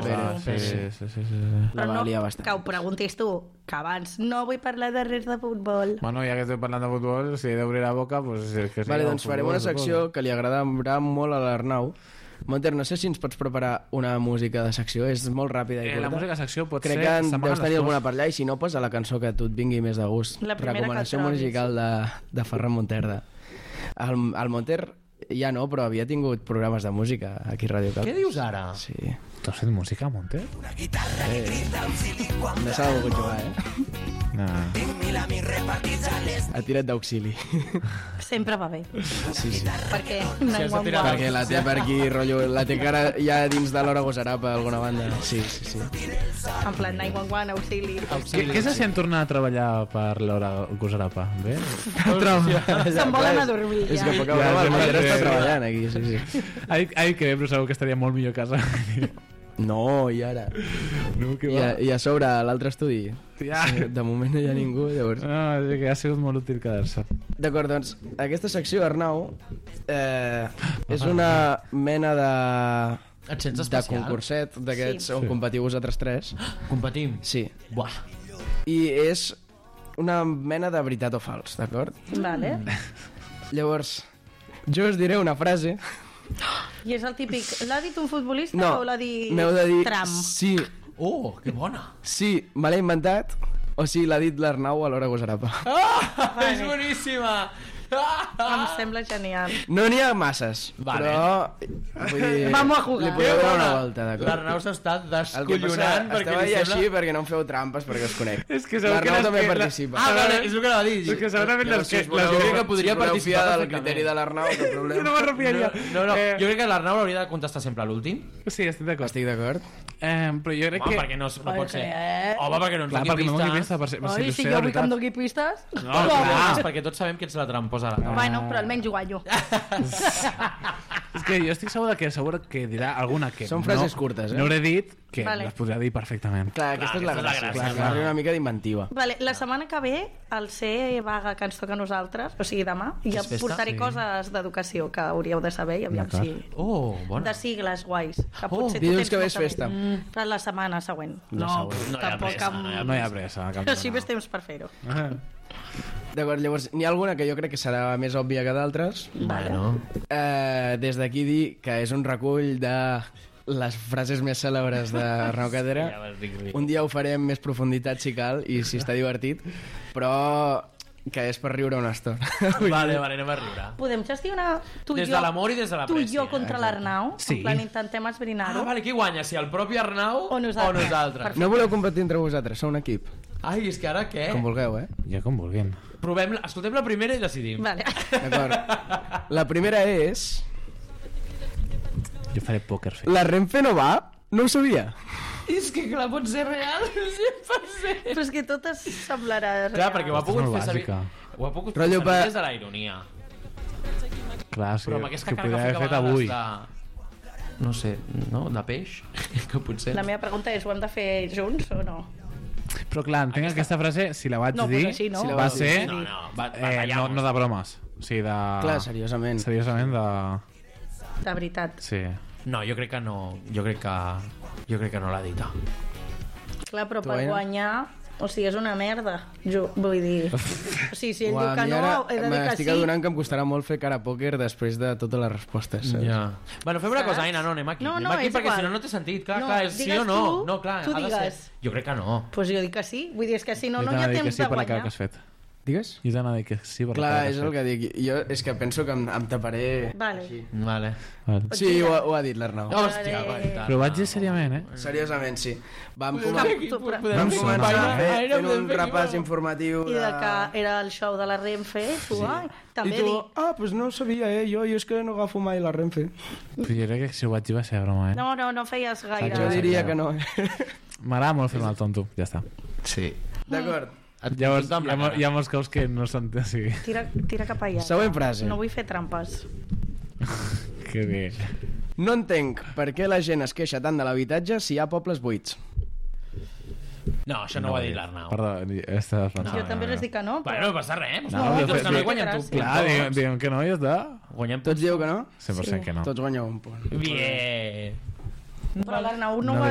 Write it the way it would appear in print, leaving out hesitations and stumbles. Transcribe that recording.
Pérez. Sí. La va liar bastant. Que ho preguntis tu, que abans no vull parlar de res de futbol. Bueno, ja que estem parlant de futbol, si he d'obrir la boca, pues és que sí. Vale, doncs farem una secció que li agradarà molt a l'Arnau. Monter, no sé si ens pots preparar una música de secció, és molt ràpida i curta. La música de secció pot Crec ser... que deus tenir alguna per allà, i si no, posa la cançó que a tu et vingui més de gust. La primera Recomanació que trobis. musical de Ferran Monterda. El Monter ja no, però havia tingut programes de música aquí a Ràdio Cal. Què dius ara? Sí. Tu has fet música, Monter? No s'ha volgut jugar, No. Ha tirat d'auxili. Sempre va bé. Sí. Perquè Perquè la té per aquí, rotllo, la té cara ja dins de l'Hora Gosarapa, d'alguna banda. Sí. en plan 911, auxili. Què se sent tornar a treballar per l'Hora Gosarapa? Bé? Se'n volen a dormir És ja. que poca broma, el Monter està treballant aquí, sí. Ha dit que bé, però segur que estaria molt millor a casa. No, i ara? No, que va. I a sobre l'altre estudi? Ja. De moment no hi ha ningú, llavors... No, és que ha sigut molt útil quedar-se. D'acord, doncs, aquesta secció, Arnau, és una mena Et sents de especial? concurset d'aquests Sí. on competiu vosaltres tres. Competim? Sí. Buah. I és una mena de veritat o fals, d'acord? Vale. Llavors, jo us diré una frase... I és el típic, l'ha dit un futbolista No, o l'ha dit m'heu de dir Trump? sí, Oh, que bona. sí, me l'he inventat o si l'ha dit l'Arnau a l'Hora Gosarapa. És boníssima. Em sembla genial. No n'hi ha masses, Vale. però... Vull dir, Vamos a jugar. li podeu donar una volta, d'acord? L'Arnau s'està El que passa, descollonant perquè estava li allà sembla... així perquè no em feu trampes perquè us conec. És que segur que l'Arnau també les- participa. Ah, vale, és el que anava a dir. És que segurament Llavors, si us voleu, jo crec que podria si voleu participar fiar del perfectament. criteri de l'Arnau, cap problema. No me'n refiaria. No, jo crec que l'Arnau hauria de contestar sempre a l'últim. Sí, estic d'acord. Estic d'acord. Però jo crec Home, que... perquè no pot ser. Què? Home, perquè no ens Clar, doni perquè no doni pista pistes. per Oi, ser si jo vull que em veritat. doni pistes... No, clar, perquè tots sabem que ets la tramposa. Bueno, però almenys guanyo. És que jo estic segur que dirà alguna que Són frases curtes, eh? no hauré dit, que Vale. les podrà dir perfectament. Clar, aquesta és la gràcia. Clar, una mica d'inventiva. Vale, la setmana que ve, al ser vaga que ens toca a nosaltres, o sigui demà, ja És festa? portaré Sí. coses d'educació que hauríeu de saber i aviam D'acord. si... Oh, bona. De sigles guais. Que potser tu dilluns tens que ve molta és festa. més. Però la setmana següent. La següent. No hi ha tampoc pressa, amb... No hi ha pressa. Cap Però sí ves temps per fer-ho. D'acord, llavors, n'hi ha alguna que jo crec que serà més òbvia que d'altres. Bueno. Des d'aquí dir que és un recull de les frases més cèlebres d'Arnau Cadera. Ja vas dir que sí. Un dia ho farem més profunditat si cal i si està divertit, però que és per riure una estona. Vale, anem a riure. Podem gestionar tu i Des jo... de l'amor i des de Tu i l'apreci. jo contra l'Arnau? Sí. En plan, intentem esbrinar-ho. Ah, vale, qui guanya? Si el propi Arnau O nosaltres. nosaltres? No voleu competir entre vosaltres, sou un equip. Ai, és que ara què? Com vulgueu, eh? Ja com vulguin. Escoltem la primera i decidim. Vale. D'acord. La primera és... Jo faré pòquer fet. La Renfe no va? No ho sabia. És que clar, pot ser real 100%. Però és que tot es semblarà... Clar, perquè ho ha Aquesta és pogut molt fer servir... bàsica. Ho ha pogut Rotllo fer servir pa- des de la ironia. Clar, sí, Però amb aquesta que cara que podria fica haver a fet avui. vegades de... No sé, no? De peix? Que potser... La meva pregunta és, ho hem de fer junts o no? Però clar, entenc aquesta frase, si la vaig No, dir, pues així no. Si la va vas dir. ser... No, no, no, batallamos. no de bromes. O sigui, de... Clar, seriosament. Seriosament de... De veritat. Sí. No, jo crec que no. Jo crec que no l'ha dita. Clar, però Tu, per Aina? guanyar... O sigui, és una merda. Jo, vull dir... O sigui, si ell Uau, diu que a mi no, ara he de dir que m'estic sí. adonant que em costarà molt fer cara a pòquer després de totes les respostes, saps? Ja. Bueno, fem una Saps? cosa, Aina, no, anem aquí. No, anem no, aquí és perquè igual. si no, no té sentit. Clar, No, clar, és sí digues o no. tu, No, clar, tu ha de ser. digues. Jo crec que no. Pues jo dic que sí. Vull dir, és que si no, Jo no hi ha t'anava a dir que temps sí de per la cara guanyar. que has fet. Digues? Jo t'anava a dir que sí per la Clar, cara és que el has que dic. Jo és que penso que em taparé... Vale. Vale. fet. Sí, ho ha dit l'Arnau. Hòstia, Vale. va. Però vaig dir seriament, eh? Seriosament, sí. Vam Podem començar Aina, fent un repàs informatiu I de que era el show de la Renfe, tu, ai, I també tu, dic... pues no ho sabia, jo és que no agafo mai la Renfe. Però jo crec que si ho vaig dir va ser broma, eh? No feies gaire. Jo diria que no. M'agrada molt fer-me el tonto, ja està. Sí. D'acord. Llavors, hi ha molts cops que no s'entén, o sigui... Tira cap allà. Següent frase. No vull fer trampes. Que bé. No entenc per què la gent es queixa tant de l'habitatge si hi ha pobles buits. No, això no ho ha dit l'Arnau. Perdó, estava pensant. Jo també les dic que no, Bueno, però... no passa res. No, No, jo tots fe- també guanyen tu. Clar, diguem que no, ja està. Guanyem Tots dieu que no? 100% que no. Tots guanyeu un punt. Bien. Però l'Arnau no No va